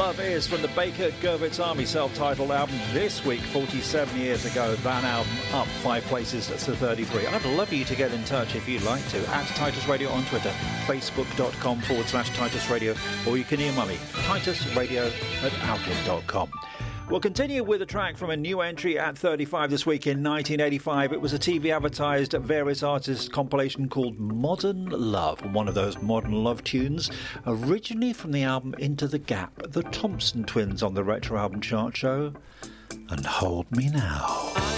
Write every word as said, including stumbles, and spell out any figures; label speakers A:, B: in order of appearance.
A: Love Is from the Baker Gurvitz Army self-titled album this week, forty-seven years ago. That album up five places to thirty-three. I'd love you to get in touch if you'd like to. At Titus Radio on Twitter, facebook.com forward slash Titus Radio, or you can email me, titusradio at outlook dot com. We'll continue with a track from a new entry at thirty-five this week in nineteen eighty-five. It was a T V advertised various artists compilation called Modern Love, one of those modern love tunes, originally from the album Into the Gap, the Thompson Twins on the Retro Album Chart Show, and Hold Me Now.